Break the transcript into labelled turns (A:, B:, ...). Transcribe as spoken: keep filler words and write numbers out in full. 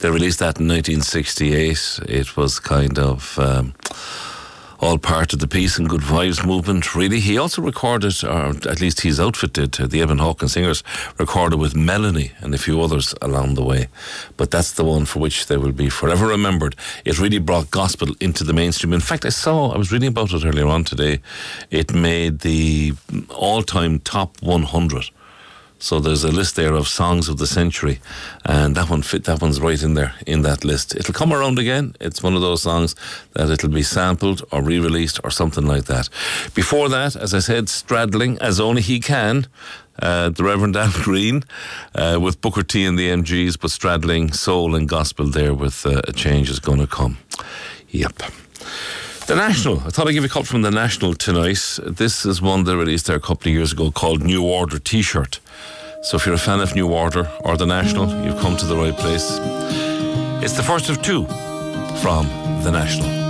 A: They released that in nineteen sixty-eight. It was kind of um, all part of the Peace and Good Vibes movement, really. He also recorded, or at least his outfit did, the Evan Hawkins Singers recorded with Melanie and a few others along the way. But that's the one for which they will be forever remembered. It really brought gospel into the mainstream. In fact, I saw, I was reading about it earlier on today, it made the all-time top one hundred. So there's a list there of songs of the century, and that one fit. That one's right in there in that list. It'll come around again. It's one of those songs that it'll be sampled or re-released or something like that. Before that, as I said, straddling as only he can, uh, the Reverend Al Green uh, with Booker T and the M Gs, but straddling soul and gospel there with uh, A Change Is Gonna Come. Yep. The National. I thought I'd give you a call from The National tonight. This is one they released there a couple of years ago called New Order T-shirt. So if you're a fan of New Order or The National, you've come to the right place. It's the first of two from The National.